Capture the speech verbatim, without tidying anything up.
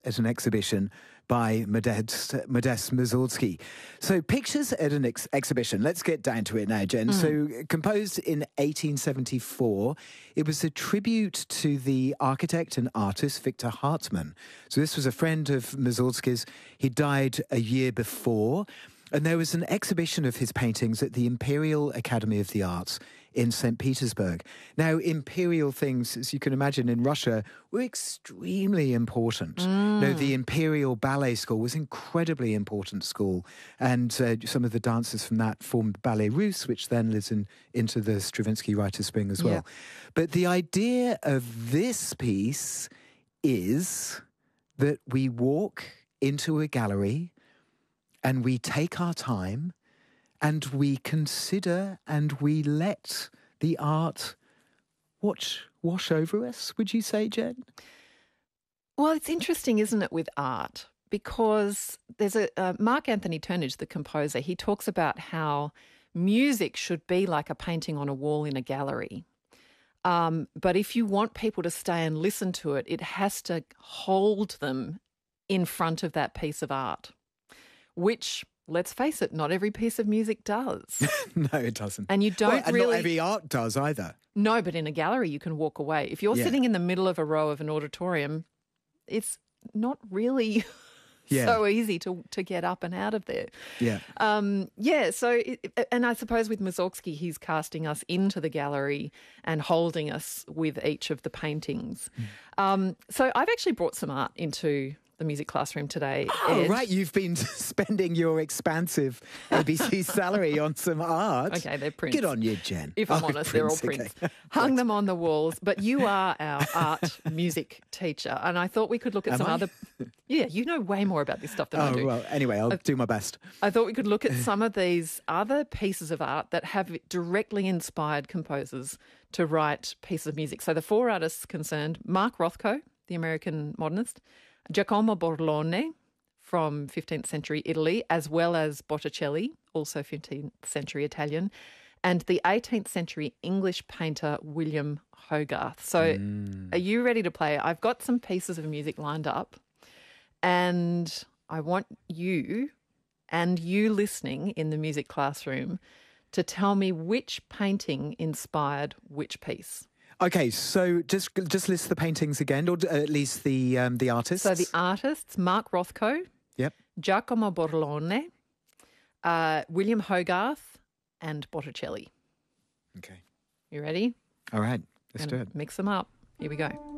at an exhibition by Modest, Modest Mussorgsky. So pictures at an ex- exhibition, let's get down to it now, Jen. Mm. So composed in eighteen seventy-four, it was a tribute to the architect and artist Victor Hartmann. So this was a friend of Mussorgsky's. He died a year before. And there was an exhibition of his paintings at the Imperial Academy of the Arts in Saint Petersburg. Now, imperial things, as you can imagine, in Russia, were extremely important. Mm. You know, the Imperial Ballet School was an incredibly important school, and uh, some of the dancers from that formed Ballet Russe, which then lives in, into the Stravinsky Rite of Spring as well. Yeah. But the idea of this piece is that we walk into a gallery and we take our time and we consider and we let the art watch, wash over us, would you say, Jen? Well, it's interesting, isn't it, with art? Because there's a uh, Mark Anthony Turnage, the composer, he talks about how music should be like a painting on a wall in a gallery. Um, but if you want people to stay and listen to it, it has to hold them in front of that piece of art. Which, let's face it, not every piece of music does. No, it doesn't. And you don't well, and really... not every art does either. No, but in a gallery you can walk away. If you're yeah. sitting in the middle of a row of an auditorium, it's not really yeah. so easy to to get up and out of there. Yeah. Um, yeah, so, it, and I suppose with Mussorgsky, he's casting us into the gallery and holding us with each of the paintings. Mm. Um, so I've actually brought some art into the music classroom today. Oh, Ed. Right. You've been spending your expansive A B C salary on some art. Okay, they're prints. Good on you, Jen. If I'm oh, honest, prints, they're all prints. Okay. Hung them on the walls. But you are our art music teacher, and I thought we could look at Am some I? other... Yeah, you know way more about this stuff than oh, I do. Well, anyway, I'll I, do my best. I thought we could look at some of these other pieces of art that have directly inspired composers to write pieces of music. So the four artists concerned, Mark Rothko, the American modernist, Giacomo Borlone from fifteenth century Italy, as well as Botticelli, also fifteenth century Italian, and the eighteenth century English painter William Hogarth. So mm. are you ready to play? I've got some pieces of music lined up, and I want you and you listening in the music classroom to tell me which painting inspired which piece. Okay, so just just list the paintings again, or at least the um, the artists. So the artists, Mark Rothko, yep, Giacomo Borlone, uh, William Hogarth, and Botticelli. Okay. You ready? All right, let's do it. Mix them up. Here we go.